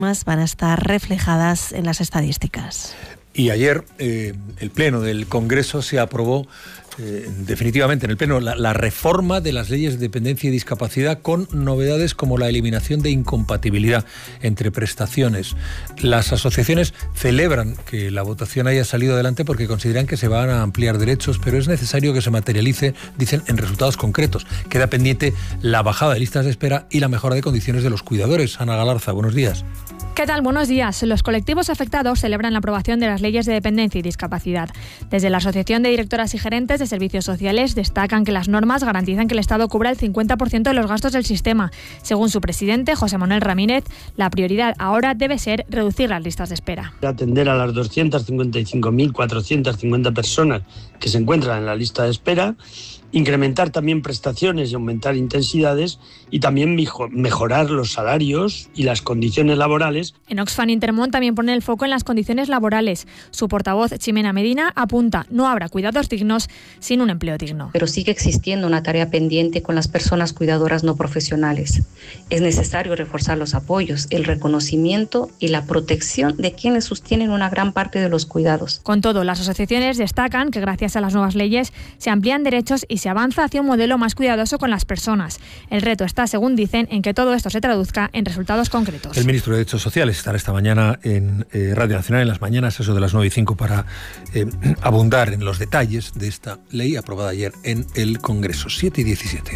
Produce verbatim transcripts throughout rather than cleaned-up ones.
más van a estar reflejadas en las estadísticas. Y ayer eh, el Pleno del Congreso se aprobó eh, definitivamente en el Pleno la, la reforma de las leyes de dependencia y discapacidad, con novedades como la eliminación de incompatibilidad entre prestaciones. Las asociaciones celebran que la votación haya salido adelante porque consideran que se van a ampliar derechos, pero es necesario que se materialice, dicen, en resultados concretos. Queda pendiente la bajada de listas de espera y la mejora de condiciones de los cuidadores. Ana Galarza, buenos días. ¿Qué tal? Buenos días. Los colectivos afectados celebran la aprobación de las leyes de dependencia y discapacidad. Desde la Asociación de Directoras y Gerentes de Servicios Sociales destacan que las normas garantizan que el Estado cubra el cincuenta por ciento de los gastos del sistema. Según su presidente, José Manuel Ramírez, la prioridad ahora debe ser reducir las listas de espera. Atender a las doscientas cincuenta y cinco mil cuatrocientas cincuenta personas que se encuentran en la lista de espera, incrementar también prestaciones y aumentar intensidades, y también mejorar los salarios y las condiciones laborales. En Oxfam Intermón también pone el foco en las condiciones laborales. Su portavoz, Ximena Medina, apunta: no habrá cuidados dignos sin un empleo digno. Pero sigue existiendo una tarea pendiente con las personas cuidadoras no profesionales. Es necesario reforzar los apoyos, el reconocimiento y la protección de quienes sostienen una gran parte de los cuidados. Con todo, las asociaciones destacan que gracias a las nuevas leyes se amplían derechos y se avanza hacia un modelo más cuidadoso con las personas. El reto está, según dicen, en que todo esto se traduzca en resultados concretos. El ministro de Derechos Sociales estará esta mañana en eh, Radio Nacional en las mañanas, eso de las nueve y cinco, para eh, abundar en los detalles de esta ley aprobada ayer en el Congreso. siete y diecisiete.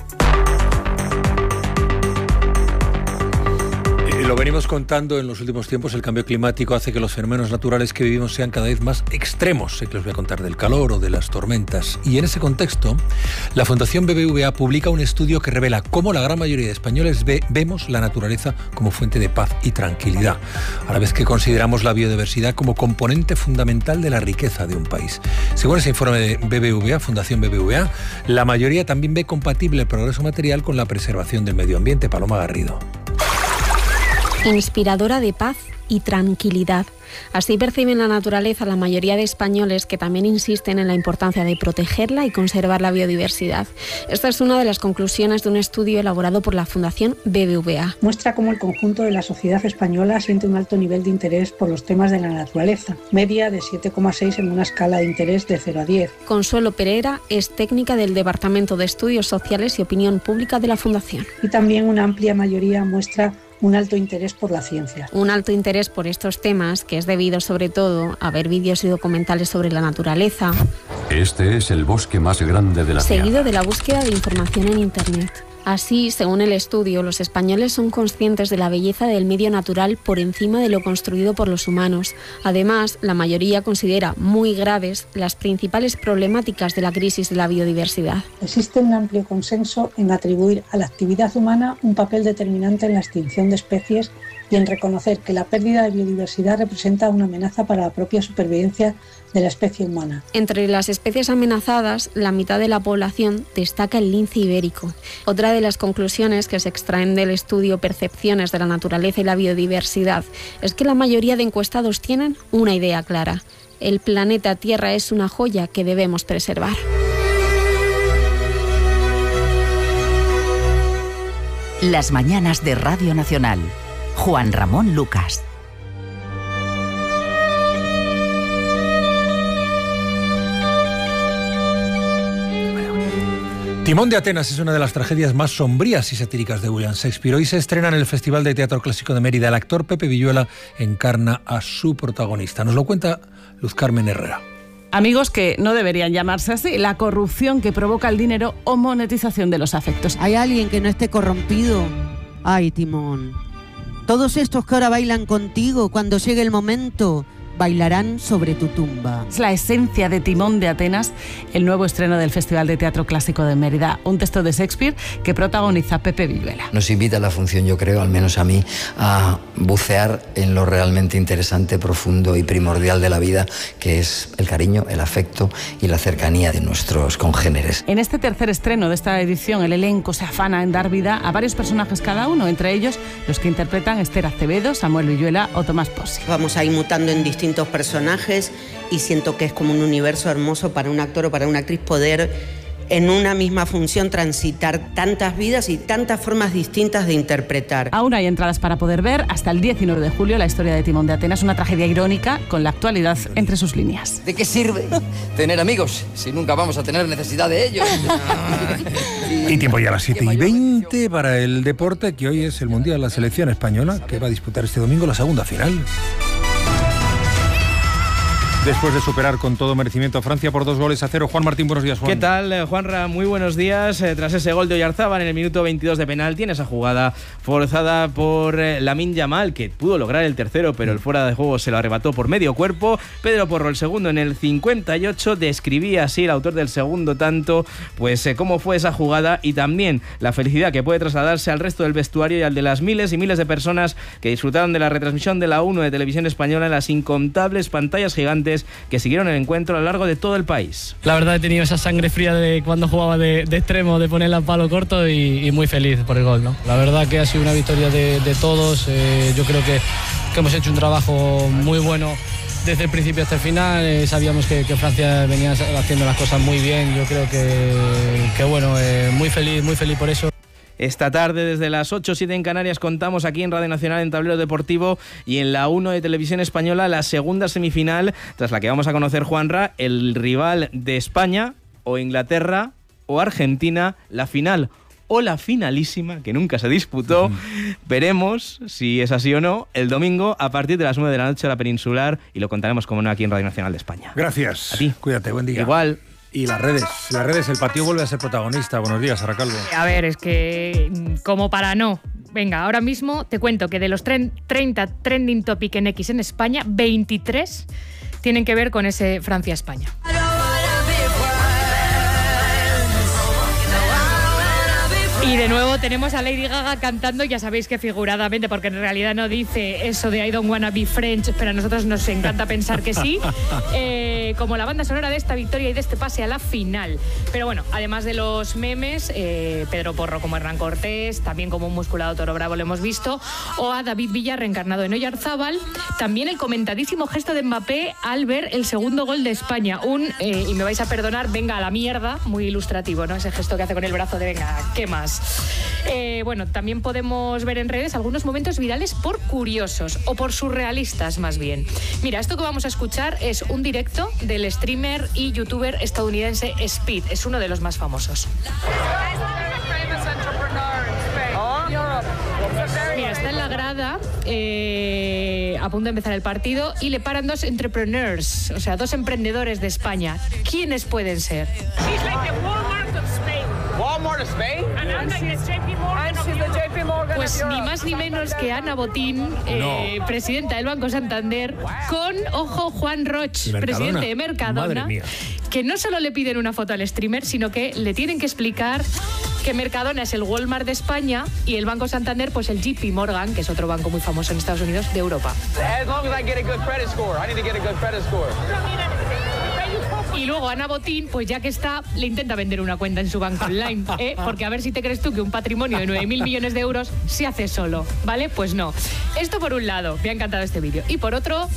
Lo venimos contando en los últimos tiempos. El cambio climático hace que los fenómenos naturales que vivimos sean cada vez más extremos. Sé que os voy a contar del calor o de las tormentas. Y en ese contexto, la Fundación B B V A publica un estudio que revela cómo la gran mayoría de españoles ve, vemos la naturaleza como fuente de paz y tranquilidad, a la vez que consideramos la biodiversidad como componente fundamental de la riqueza de un país. Según ese informe de B B V A, Fundación B B V A, la mayoría también ve compatible el progreso material con la preservación del medio ambiente. Paloma Garrido. Inspiradora de paz y tranquilidad. Así perciben la naturaleza la mayoría de españoles, que también insisten en la importancia de protegerla y conservar la biodiversidad. Esta es una de las conclusiones de un estudio elaborado por la Fundación B B V A. Muestra cómo el conjunto de la sociedad española siente un alto nivel de interés por los temas de la naturaleza, media de siete coma seis en una escala de interés de cero a diez. Consuelo Pereira es técnica del Departamento de Estudios Sociales y Opinión Pública de la Fundación. Y también una amplia mayoría muestra un alto interés por la ciencia. Un alto interés por estos temas, que es debido sobre todo a ver vídeos y documentales sobre la naturaleza. Este es el bosque más grande de la Tierra. Seguido de la búsqueda de información en Internet. Así, según el estudio, los españoles son conscientes de la belleza del medio natural por encima de lo construido por los humanos. Además, la mayoría considera muy graves las principales problemáticas de la crisis de la biodiversidad. Existe un amplio consenso en atribuir a la actividad humana un papel determinante en la extinción de especies y en reconocer que la pérdida de biodiversidad representa una amenaza para la propia supervivencia de la especie humana. Entre las especies amenazadas, la mitad de la población destaca el lince ibérico. Otra de las conclusiones que se extraen del estudio Percepciones de la naturaleza y la biodiversidad es que la mayoría de encuestados tienen una idea clara: el planeta Tierra es una joya que debemos preservar. Las mañanas de Radio Nacional. Juan Ramón Lucas. Timón de Atenas es una de las tragedias más sombrías y satíricas de William Shakespeare. Hoy se estrena en el Festival de Teatro Clásico de Mérida. El actor Pepe Villuela encarna a su protagonista. Nos lo cuenta Luz Carmen Herrera. Amigos que no deberían llamarse así: la corrupción que provoca el dinero o monetización de los afectos. ¿Hay alguien que no esté corrompido? Ay, Timón. Todos estos que ahora bailan contigo, cuando llegue el momento, bailarán sobre tu tumba. Es la esencia de Timón de Atenas, el nuevo estreno del Festival de Teatro Clásico de Mérida, un texto de Shakespeare que protagoniza Pepe Villuela. Nos invita a la función, yo creo, al menos a mí, a bucear en lo realmente interesante, profundo y primordial de la vida, que es el cariño, el afecto y la cercanía de nuestros congéneres. En este tercer estreno de esta edición, el elenco se afana en dar vida a varios personajes cada uno, entre ellos los que interpretan Esther Acevedo, Samuel Villuela o Tomás Pozzi. Vamos a ir mutando en distintos personajes y siento que es como un universo hermoso para un actor o para una actriz poder en una misma función transitar tantas vidas y tantas formas distintas de interpretar. Aún hay entradas para poder ver hasta el diecinueve de julio la historia de Timón de Atenas, una tragedia irónica con la actualidad entre sus líneas. ¿De qué sirve tener amigos si nunca vamos a tener necesidad de ellos? Y tiempo ya a las siete y veinte para el deporte, que hoy es el Mundial, la selección española, que va a disputar este domingo la segunda final. Después de superar con todo merecimiento a Francia por dos goles a cero. Juan Martín, buenos días, Juan. ¿Qué tal, Juanra? Muy buenos días. Eh, tras ese gol de Oyarzábal en el minuto veintidós de penal, tiene esa jugada forzada por eh, Lamine Yamal, que pudo lograr el tercero, pero el fuera de juego se lo arrebató por medio cuerpo. Pedro Porro, el segundo, en el cincuenta y ocho, describía así, el autor del segundo tanto, pues eh, cómo fue esa jugada y también la felicidad que puede trasladarse al resto del vestuario y al de las miles y miles de personas que disfrutaron de la retransmisión de la uno de Televisión Española en las incontables pantallas gigantes que siguieron el encuentro a lo largo de todo el país. La verdad, he tenido esa sangre fría de cuando jugaba de, de extremo, de ponerla a palo corto y, y muy feliz por el gol, ¿no? La verdad que ha sido una victoria de, de todos. Eh, yo creo que, que hemos hecho un trabajo muy bueno desde el principio hasta el final. Eh, sabíamos que, que Francia venía haciendo las cosas muy bien. Yo creo que, que bueno, eh, muy feliz, muy feliz por eso. Esta tarde, desde las ocho o siete en Canarias, contamos aquí en Radio Nacional, en Tablero Deportivo y en la uno de Televisión Española, la segunda semifinal, tras la que vamos a conocer, Juanra, el rival de España, o Inglaterra, o Argentina, la final o la finalísima, que nunca se disputó. Uh-huh. Veremos si es así o no el domingo a partir de las nueve de la noche a la Peninsular, y lo contaremos, como no, aquí en Radio Nacional de España. Gracias. A ti. Cuídate, buen día. Igual. Y las redes, las redes, el patio vuelve a ser protagonista. Buenos días, Sara Calvo. A ver, es que como para no. Venga, ahora mismo te cuento que de los treinta trending topic en X en España, veintitrés tienen que ver con ese Francia-España. Y de nuevo tenemos a Lady Gaga cantando, ya sabéis que figuradamente, porque en realidad no dice eso de I don't wanna be French, pero a nosotros nos encanta pensar que sí, eh, como la banda sonora de esta victoria y de este pase a la final. Pero bueno, además de los memes, eh, Pedro Porro como Hernán Cortés, también como un musculado toro bravo lo hemos visto, o a David Villa reencarnado en Oyarzábal, también el comentadísimo gesto de Mbappé al ver el segundo gol de España, un, eh, y me vais a perdonar, venga a la mierda, muy ilustrativo, ¿no? Ese gesto que hace con el brazo de venga, ¿qué más? Eh, bueno, también podemos ver en redes algunos momentos virales por curiosos o por surrealistas más bien. Mira, esto que vamos a escuchar es un directo del streamer y youtuber estadounidense Speed, es uno de los más famosos. Mira, está en la grada eh, a punto de empezar el partido y le paran dos entrepreneurs, o sea, dos emprendedores de España. ¿Quiénes pueden ser? Walmart of Spain? And she's J P Morgan. And she's the J P Morgan. Pues ni más ni menos que Ana Botín, eh, no. presidenta del Banco Santander, con, ojo, Juan Roch, presidente de Mercadona, que no solo le piden una foto al streamer, sino que le tienen que explicar que Mercadona es el Walmart de España y el Banco Santander, pues el J P Morgan, que es otro banco muy famoso en Estados Unidos, de Europa. As long as I get a good credit score. I need to get a good credit score. Y luego Ana Botín, pues ya que está, le intenta vender una cuenta en su banco online, ¿eh? Porque a ver si te crees tú que un patrimonio de nueve mil millones de euros se hace solo, ¿vale? Pues no. Esto por un lado, me ha encantado este vídeo. Y por otro...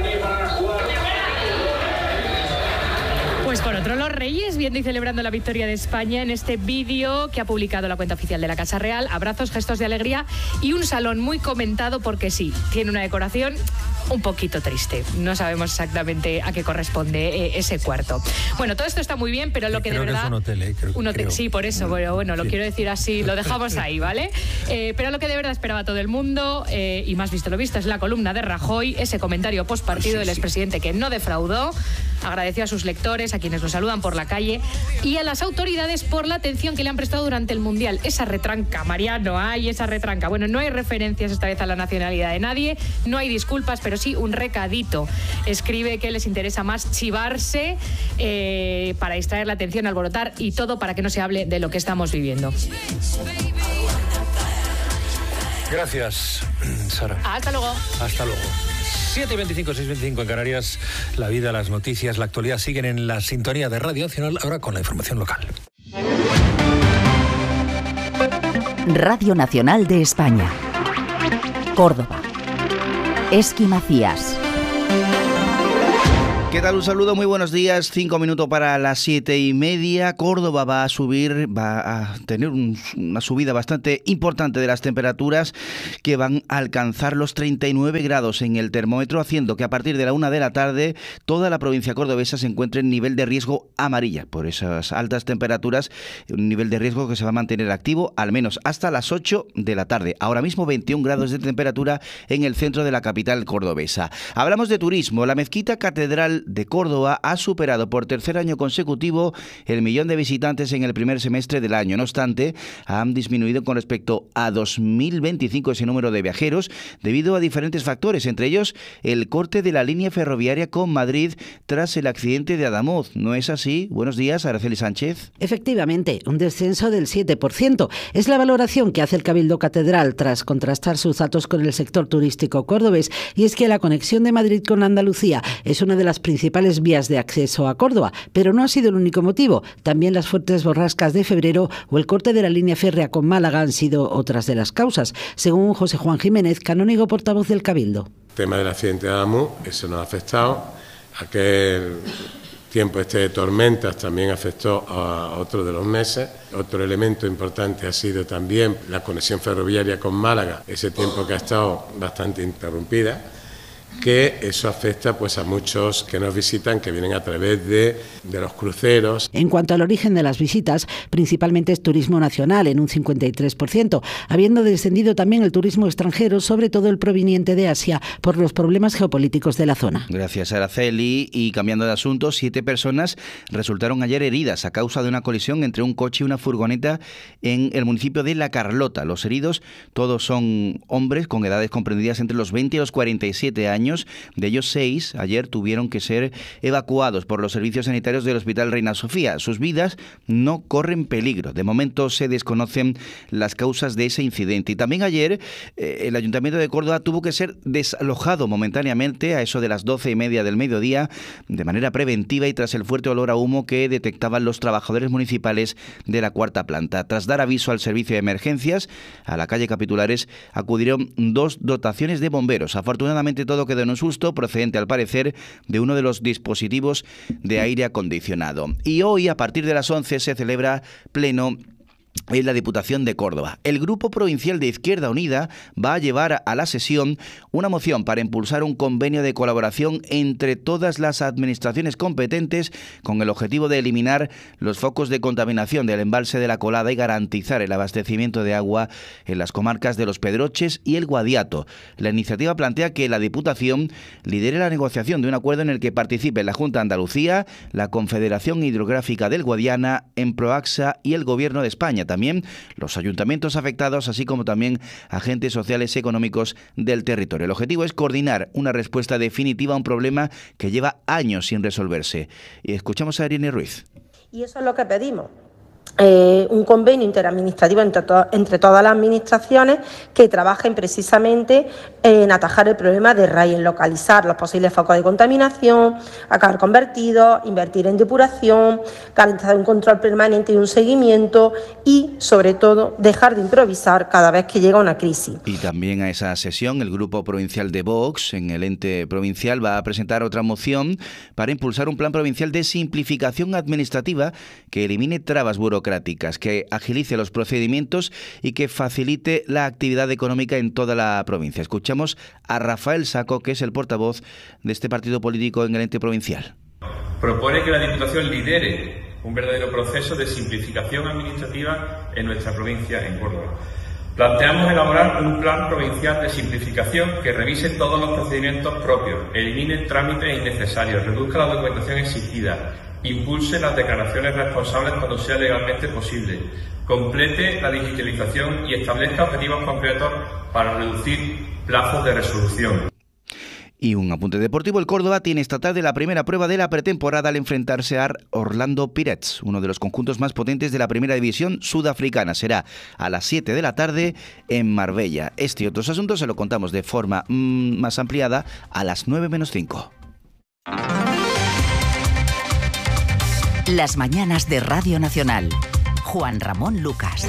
Pues por otro, los Reyes, viendo y celebrando la victoria de España en este vídeo que ha publicado la cuenta oficial de la Casa Real. Abrazos, gestos de alegría y un salón muy comentado porque sí, tiene una decoración un poquito triste. No sabemos exactamente a qué corresponde eh, ese cuarto. Bueno, todo esto está muy bien, pero lo que creo de verdad... Que es un hotel, ¿eh? Creo, un hotel, creo. Sí, por eso, bueno, bueno lo sí. quiero decir así, lo dejamos ahí, ¿vale? Eh, pero lo que de verdad esperaba todo el mundo, eh, y más visto lo visto, es la columna de Rajoy, ese comentario postpartido sí, del expresidente sí. que no defraudó, agradeció a sus lectores, a quienes lo saludan por la calle, y a las autoridades por la atención que le han prestado durante el Mundial. Esa retranca, Mariano, hay esa retranca. Bueno, no hay referencias esta vez a la nacionalidad de nadie, no hay disculpas, pero sí un recadito. Escribe que les interesa más chivarse eh, para distraer la atención, alborotar y todo para que no se hable de lo que estamos viviendo. Gracias, Sara. Hasta luego. Hasta luego. siete y veinticinco, seis y veinticinco en Canarias. La vida, las noticias, la actualidad siguen en la sintonía de Radio Nacional, ahora con la información local. Radio Nacional de España. Córdoba. Esqui Macías. ¿Qué tal? Un saludo, muy buenos días. Cinco minutos para las siete y media. Córdoba va a subir, va a tener un, una subida bastante importante de las temperaturas que van a alcanzar los treinta y nueve grados en el termómetro, haciendo que a partir de la una de la tarde toda la provincia cordobesa se encuentre en nivel de riesgo amarilla. Por esas altas temperaturas, un nivel de riesgo que se va a mantener activo al menos hasta las ocho de la tarde. Ahora mismo veintiún grados de temperatura en el centro de la capital cordobesa. Hablamos de turismo. La mezquita catedral de Córdoba ha superado por tercer año consecutivo el millón de visitantes en el primer semestre del año. No obstante, han disminuido con respecto a dos mil veinticinco ese número de viajeros debido a diferentes factores, entre ellos el corte de la línea ferroviaria con Madrid tras el accidente de Adamuz. ¿No es así? Buenos días, Araceli Sánchez. Efectivamente, un descenso del siete por ciento. Es la valoración que hace el Cabildo Catedral tras contrastar sus datos con el sector turístico cordobés, y es que la conexión de Madrid con Andalucía es una de las principales vías de acceso a Córdoba, pero no ha sido el único motivo. También las fuertes borrascas de febrero o el corte de la línea férrea con Málaga han sido otras de las causas, según José Juan Jiménez, canónigo portavoz del Cabildo. El tema del accidente de Adamuz, eso nos ha afectado. Aquel tiempo este de tormentas también afectó a otro de los meses. Otro elemento importante ha sido también la conexión ferroviaria con Málaga, ese tiempo que ha estado bastante interrumpida, que eso afecta pues a muchos que nos visitan, que vienen a través de, de los cruceros. En cuanto al origen de las visitas, principalmente es turismo nacional en un cincuenta y tres por ciento, habiendo descendido también el turismo extranjero, sobre todo el proveniente de Asia, por los problemas geopolíticos de la zona. Gracias, Araceli. Y cambiando de asunto, siete personas resultaron ayer heridas a causa de una colisión entre un coche y una furgoneta en el municipio de La Carlota. Los heridos todos son hombres con edades comprendidas entre los veinte y los cuarenta y siete años. De ellos, seis ayer tuvieron que ser evacuados por los servicios sanitarios del Hospital Reina Sofía. Sus vidas no corren peligro. De momento se desconocen las causas de ese incidente. Y también ayer eh, el Ayuntamiento de Córdoba tuvo que ser desalojado momentáneamente a eso de las doce y media del mediodía de manera preventiva y tras el fuerte olor a humo que detectaban los trabajadores municipales de la cuarta planta. Tras dar aviso al servicio de emergencias, a la calle Capitulares acudieron dos dotaciones de bomberos. Afortunadamente todo quedó en un susto, procedente al parecer de uno de los dispositivos de aire acondicionado. Y hoy, a partir de las once, se celebra pleno en la Diputación de Córdoba. El Grupo Provincial de Izquierda Unida va a llevar a la sesión una moción para impulsar un convenio de colaboración entre todas las administraciones competentes con el objetivo de eliminar los focos de contaminación del embalse de la Colada y garantizar el abastecimiento de agua en las comarcas de Los Pedroches y el Guadiato. La iniciativa plantea que la Diputación lidere la negociación de un acuerdo en el que participe la Junta de Andalucía, la Confederación Hidrográfica del Guadiana, Emproaxa y el Gobierno de España. También los ayuntamientos afectados, así como también agentes sociales y económicos del territorio. El objetivo es coordinar una respuesta definitiva a un problema que lleva años sin resolverse. Y escuchamos a Irene Ruiz. Y eso es lo que pedimos. Eh, un convenio interadministrativo entre, to- entre todas las administraciones que trabajen precisamente en atajar el problema de raíz, en localizar los posibles focos de contaminación, acabar con vertidos, invertir en depuración, garantizar un control permanente y un seguimiento y, sobre todo, dejar de improvisar cada vez que llega una crisis. Y también a esa sesión el Grupo Provincial de Vox en el ente provincial va a presentar otra moción para impulsar un plan provincial de simplificación administrativa que elimine trabas burocráticas, que agilice los procedimientos y que facilite la actividad económica en toda la provincia. Escuchamos a Rafael Saco, que es el portavoz de este partido político en el ente provincial. Propone que la Diputación lidere un verdadero proceso de simplificación administrativa en nuestra provincia, en Córdoba. Planteamos elaborar un plan provincial de simplificación que revise todos los procedimientos propios, elimine trámites innecesarios, reduzca la documentación exigida, impulse las declaraciones responsables cuando sea legalmente posible, complete la digitalización y establezca objetivos concretos para reducir plazos de resolución. Y un apunte deportivo, el Córdoba tiene esta tarde la primera prueba de la pretemporada al enfrentarse a Orlando Pirates, uno de los conjuntos más potentes de la primera división sudafricana. Será a las siete de la tarde en Marbella. Este y otros asuntos se lo contamos de forma mmm, más ampliada a las nueve menos cinco. Las mañanas de Radio Nacional. Juan Ramón Lucas.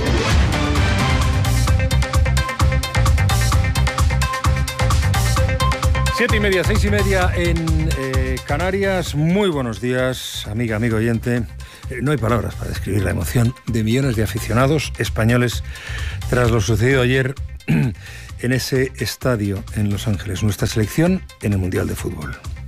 Siete y media, seis y media en eh, Canarias. Muy buenos días, amiga, amigo oyente. Eh, no hay palabras para describir la emoción de millones de aficionados españoles tras lo sucedido ayer en ese estadio en Los Ángeles. Nuestra selección en el Mundial de Fútbol.